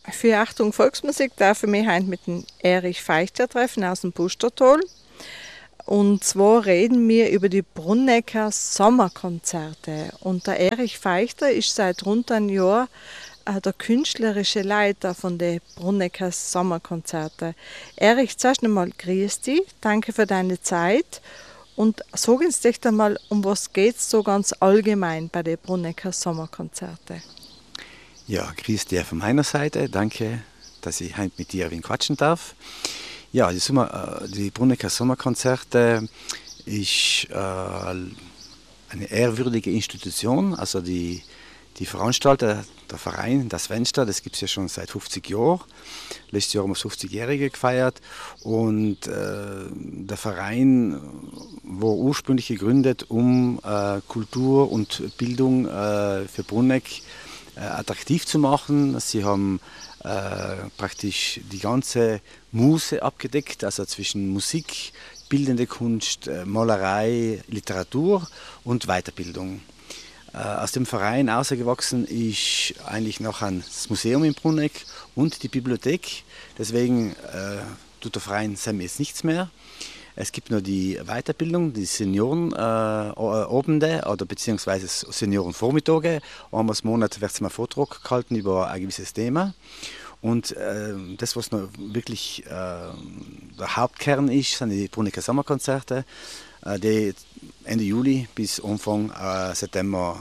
Für Achtung Volksmusik darf ich mich heute mit dem Erich Feichter treffen aus dem Pustertal. Und zwar reden wir über die Brunnecker Sommerkonzerte. Und der Erich Feichter ist seit rund einem Jahr der künstlerische Leiter von den Brunnecker Sommerkonzerte. Erich, zuerst einmal grüß dich, danke für deine Zeit. Und sag uns doch einmal, um was geht es so ganz allgemein bei den Brunnecker Sommerkonzerte? Ja, grüß dir von meiner Seite. Danke, dass ich heute mit dir quatschen darf. Ja, die Brunnecker Sommerkonzerte ist eine ehrwürdige Institution. Also die Veranstalter, der Verein, das Fenster, das gibt es ja schon seit 50 Jahren. Letztes Jahr haben wir das 50-Jährige gefeiert. Und der Verein war ursprünglich gegründet, um Kultur und Bildung für Brunneck attraktiv zu machen. Sie haben praktisch die ganze Muse abgedeckt, also zwischen Musik, bildende Kunst, Malerei, Literatur und Weiterbildung. Aus dem Verein ausgewachsen ist eigentlich noch das Museum in Brunneck und die Bibliothek. Deswegen tut der Verein jetzt nichts mehr. Es gibt nur die Weiterbildung, die Seniorenabende oder beziehungsweise Seniorenvormittage. Einmal im Monat wird ein Vortrag gehalten über ein gewisses Thema. Und das, was noch wirklich der Hauptkern ist, sind die Brunnecker Sommerkonzerte, die Ende Juli bis Anfang September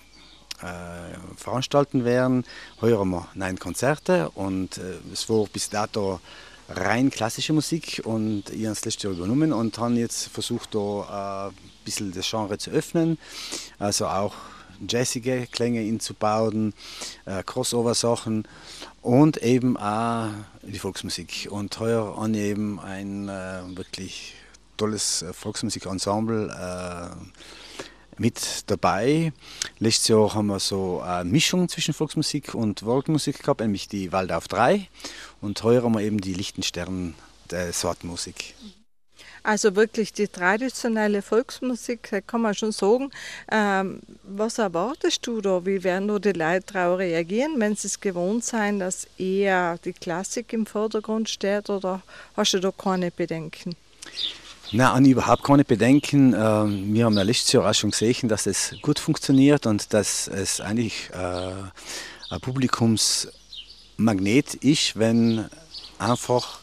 veranstalten werden. Heuer haben wir 9 Konzerte und es war bis dato rein klassische Musik und ich habe das letzte Jahr übernommen und habe jetzt versucht, da ein bisschen das Genre zu öffnen, also auch jazzige Klänge einzubauen, Crossover-Sachen und eben auch die Volksmusik. Und heuer habe ich eben ein wirklich tolles Volksmusikensemble mit dabei. Letztes Jahr haben wir so eine Mischung zwischen Volksmusik und Wolkenmusik gehabt, nämlich die Waldauf 3. Und heuer haben wir eben die lichten Sterne der Sortenmusik. Also wirklich die traditionelle Volksmusik, kann man schon sagen. Was erwartest du da? Wie werden da die Leute darauf reagieren, wenn sie es gewohnt sein, dass eher die Klassik im Vordergrund steht, oder hast du da keine Bedenken? Nein, überhaupt keine Bedenken. Wir haben ja letztes Jahr auch schon gesehen, dass es gut funktioniert und dass es eigentlich ein Publikumsmagnet ist, wenn einfach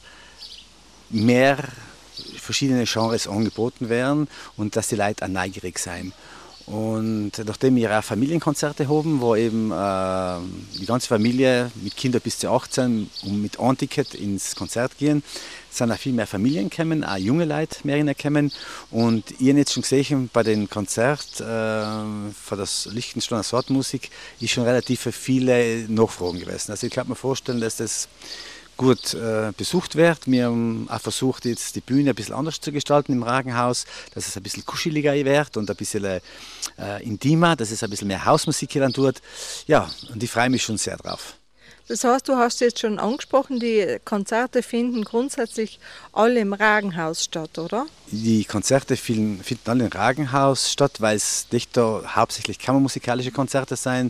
mehr verschiedene Genres angeboten werden und dass die Leute auch neugierig sein. Und nachdem wir auch Familienkonzerte haben, wo eben die ganze Familie mit Kindern bis zu 18 und mit einem Ticket ins Konzert gehen, sind auch viel mehr Familien gekommen, auch junge Leute mehr hineingekommen. Und ich habe jetzt schon gesehen, bei den Konzerten für das Liechtensteiner Sortenmusik ist schon relativ viele Nachfragen gewesen. Also ich kann mir vorstellen, dass das gut besucht wird. Wir haben auch versucht, jetzt die Bühne ein bisschen anders zu gestalten im Ragenhaus, dass es ein bisschen kuscheliger wird und ein bisschen intimer, dass es ein bisschen mehr Hausmusik hier dann tut. Ja, und ich freue mich schon sehr drauf. Das heißt, du hast jetzt schon angesprochen, die Konzerte finden grundsätzlich alle im Ragenhaus statt, oder? Die Konzerte finden alle im Ragenhaus statt, weil es nicht da hauptsächlich kammermusikalische Konzerte sind.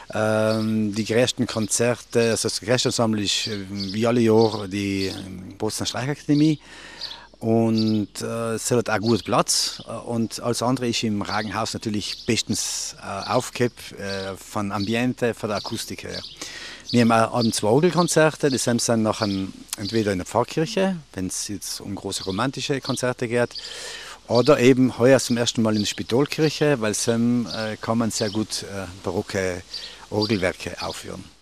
Die größten Konzerte, also das größte Ensemble ist wie alle Jahre die Bozener Streichakademie. Und es hat auch gut Platz. Und alles andere ist im Ragenhaus natürlich bestens aufgehoben von Ambiente, von der Akustik her. Wir haben auch abends 2 Orgelkonzerte, das sind dann nachher entweder in der Pfarrkirche, wenn es jetzt um große romantische Konzerte geht, oder eben heuer zum ersten Mal in der Spitalkirche, weil kann man sehr gut barocke Orgelwerke aufführen.